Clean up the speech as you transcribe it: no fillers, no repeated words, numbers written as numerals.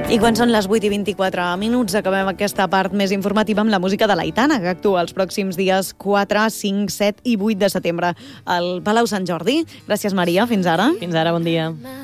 I quan són les 8:24, acabem aquesta part més informativa amb la música de l'Aitana, que actua els pròxims dies 4, 5, 7 i 8 de setembre al Palau Sant Jordi. Gràcies, Maria. Fins ara. Fins ara, bon dia.